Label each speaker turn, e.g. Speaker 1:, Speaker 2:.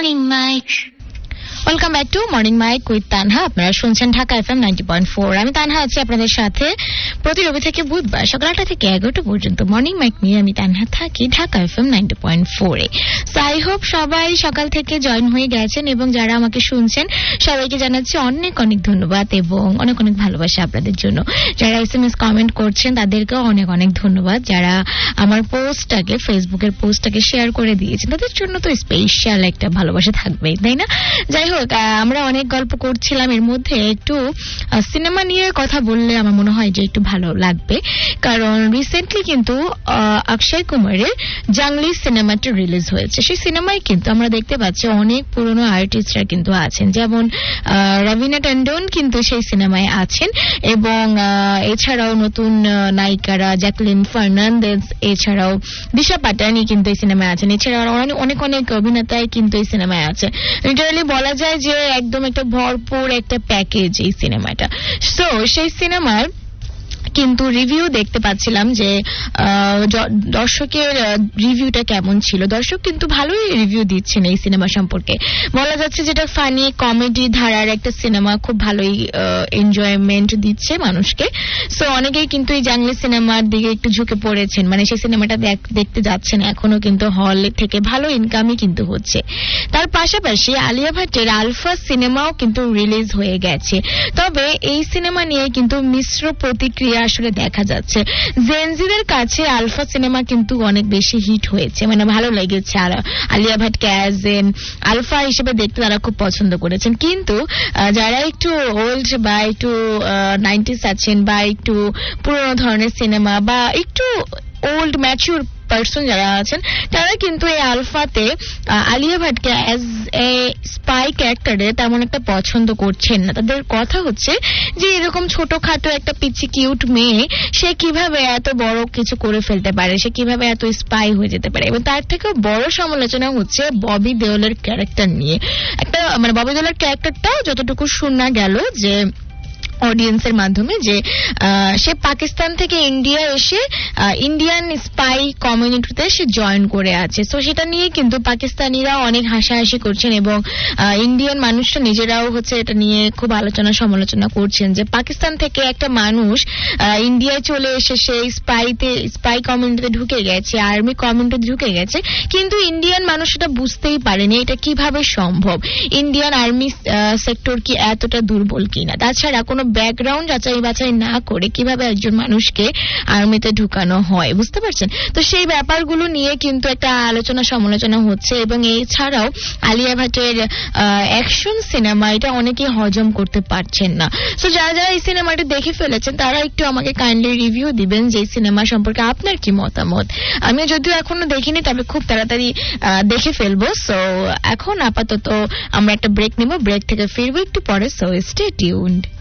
Speaker 1: Morning Mike.
Speaker 2: Welcome back to morning mic with Tanha. আপনারা শুনছেন Dhaka FM 90.4। আমি তানহা আছি আপনাদের সাথে প্রতি রবি থেকে বুধবার সকাল 8টা থেকে 11টা পর্যন্ত মর্নিং মাইক নিয়ে আমি তানহা থাকি Dhaka FM 90.4 A. So I hope সবাই সকাল থেকে জয়েন হয়ে গেছেন এবং যারা আমাকে শুনছেন সবাইকে জানাচ্ছি অনেক অনেক ধন্যবাদ এবং অনেক অনেক ভালোবাসা আপনাদের জন্য। যারা এসএমএস কমেন্ট করছেন তাদেরকেও অনেক অনেক ধন্যবাদ। যারা আমার পোস্টটাকে ফেসবুকের পোস্টটাকে শেয়ার করে দিয়েছেন তাদের জন্য তো স্পেশাল একটা ভালোবাসা থাকবেই, তাই না? যাই হোক, আমরা অনেক গল্প করছিলাম, এর মধ্যে একটু সিনেমা নিয়ে কথা বললে আমার মনে হয় যে একটু ভালো লাগবে। কারণ রিসেন্টলি কিন্তু অক্ষয় কুমারের জাংলি সিনেমাটা রিলিজ হয়েছে। সেই সিনেমায় কিন্তু আমরা দেখতে পাচ্ছি অনেক পুরনো আর্টিস্টরা কিন্তু আছেন, যেমন রবিনা ট্যান্ডন কিন্তু সেই সিনেমায় আছেন এবং এছাড়াও নতুন নায়িকারা জ্যাকলিন ফার্নান্দেজ, এছাড়াও দিশা পাটানি কিন্তু এই সিনেমায় আছেন। এছাড়াও অনেক অনেক অভিনেতাই কিন্তু এই সিনেমায় আছে। লিটারালি বলা যায় যে একদম একটা ভরপুর একটা প্যাকেজ এই সিনেমাটা। সো সেই সিনেমার কিন্তু রিভিউ দেখতে পাচ্ছিলাম যে দর্শকের রিভিউটা কেমন ছিল। দর্শক কিন্তু ভালোই রিভিউ দিচ্ছেন এই সিনেমা সম্পর্কে। বলা যাচ্ছে যেটা ফানি কমেডি ধারার একটা সিনেমা, খুব ভালোই এনজয়মেন্ট দিচ্ছে মানুষকে। সো অনেকেই কিন্তু এই জাংলি সিনেমার দিকে একটু ঝুঁকে পড়েছেন, মানে সেই সিনেমাটা দেখতে যাচ্ছেন। এখনো কিন্তু হল থেকে ভালো ইনকামই কিন্তু হচ্ছে। তার পাশাপাশি আলিয়া ভাটের আলফা সিনেমাও কিন্তু রিলিজ হয়ে গেছে। তবে এই সিনেমা নিয়ে কিন্তু মিশ্র প্রতিক্রিয়া আসলে দেখা যাচ্ছে। জেনজিদের কাছে আলফা সিনেমা কিন্তু অনেক বেশি হিট হয়েছে, মানে ভালো লেগেছে। আর আলিয়া ভাটকে অ্যাজ এন আলফা হিসেবে দেখতে তারা খুব পছন্দ করেছেন। কিন্তু যারা একটু ওল্ড বা একটু 90s আছেন বা একটু পুরোনো ধরনের সিনেমা বা একটু ওল্ড ম্যাচিউর পার্সন যারা আছেন তারা কিন্তু এই আলফাতে আলিয়া ভাটকে অ্যাজ এ স্পাই ক্যারেক্টারে তেমন একটা পছন্দ করছেন না। তাদের কথা হচ্ছে যে এরকম ছোটখাটো একটা পিচি কিউট মেয়ে, সে কিভাবে এত বড় কিছু করে ফেলতে পারে, সে কিভাবে এত স্পাই হয়ে যেতে পারে। এবং তার থেকেও বড় সমালোচনা হচ্ছে ববি দেওলের ক্যারেক্টার নিয়ে। একটা মানে ববি দেওলের ক্যারেক্টারটাও যতটুকু শোনা গেল যে অডিয়েন্সের মাধ্যমে, যে সে পাকিস্তান থেকে ইন্ডিয়া এসে ইন্ডিয়ান স্পাই কমিউনিটিতে সে জয়েন করে আছে। সো সেটা নিয়ে কিন্তু পাকিস্তানিরা অনেক হাসাহাসি করছেন এবং ইন্ডিয়ান মানুষরা নিজেরাও হচ্ছে এটা নিয়ে খুব আলোচনা সমালোচনা করছেন যে পাকিস্তান থেকে একটা মানুষ ইন্ডিয়ায় চলে এসে সেই স্পাই কমিউনিটিতে ঢুকে গেছে, আর্মি কমিউনিটিতে ঢুকে গেছে, কিন্তু ইন্ডিয়ান মানুষ সেটা বুঝতেই পারেনি এটা কিভাবে সম্ভব, ইন্ডিয়ান আর্মি সেক্টর কি এতটা দুর্বল কিনা। তাছাড়া কোনো ব্যাকগ্রাউন্ড যাচাই বাছাই না করে কিভাবে একজন মানুষকে আর্মিতে ঢুকানো হয়, বুঝতে পারছেন? তো সেই ব্যাপারগুলো নিয়ে কিন্তু একটা আলোচনা সমালোচনা হচ্ছে। এবং এছাড়াও আলিয়া ভাটের অ্যাকশন সিনেমা এটা অনেকেই হজম করতে পারছেন না। সো যারা যারা এই সিনেমাটি দেখে ফেলেছেন তারা একটু আমাকে কাইন্ডলি রিভিউ দিবেন যে এই সিনেমা সম্পর্কে আপনার কি মতামত। আমি যদিও এখনো দেখিনি, তবে খুব তাড়াতাড়ি দেখে ফেলবো। সো এখন আপাতত আমরা একটা ব্রেক নিব, ব্রেক থেকে ফিরবো একটু পরে। So stay tuned.